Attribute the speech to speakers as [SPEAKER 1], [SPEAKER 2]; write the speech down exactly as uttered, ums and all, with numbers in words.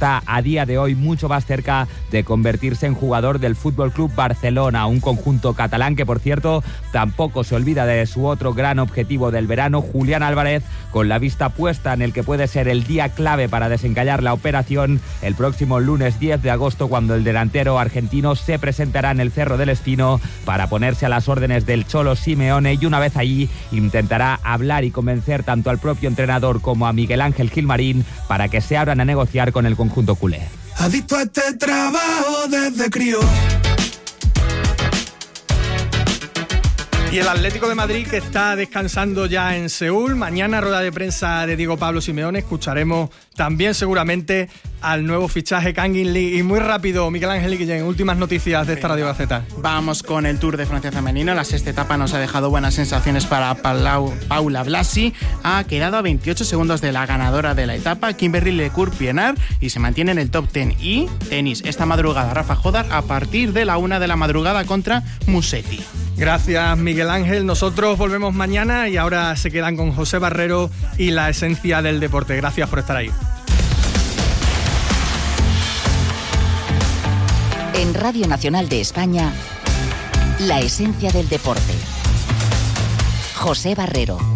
[SPEAKER 1] está a día de hoy mucho más cerca de convertirse en jugador del F C Barcelona, un conjunto catalán que, por cierto, tampoco se olvida de su otro gran objetivo del verano, Julián Álvarez, con la vista puesta en el que puede ser el día clave para desencallar la operación el próximo lunes diez de agosto, cuando el delantero argentino se presentará en el Cerro del Espino para ponerse a las órdenes del Cholo Simeone, y una vez allí intentará hablar y convencer tanto al propio entrenador como a Miguel Ángel Gilmarín para que se abran a negociar con el conjunto culé.
[SPEAKER 2] Adicto a este trabajo desde crío.
[SPEAKER 3] Y el Atlético de Madrid, que está descansando ya en Seúl. Mañana rueda de prensa de Diego Pablo Simeone. Escucharemos también seguramente al nuevo fichaje Kangin Lee. Y muy rápido, Miguel Ángel Guillén, últimas noticias de esta Radio Gaceta.
[SPEAKER 4] Vamos con el Tour de Francia femenino. La sexta etapa nos ha dejado buenas sensaciones para Palau, Paula Blasi. Ha quedado a veintiocho segundos de la ganadora de la etapa, Kimberly Lecour-Pienaar, y se mantiene en el top diez. Y tenis, esta madrugada Rafa Jodar a partir de la una de la madrugada contra Musetti.
[SPEAKER 3] Gracias, Miguel Ángel. Nosotros volvemos mañana y ahora se quedan con José Barrero y la esencia del deporte. Gracias por estar ahí.
[SPEAKER 5] En Radio Nacional de España, la esencia del deporte. José Barrero.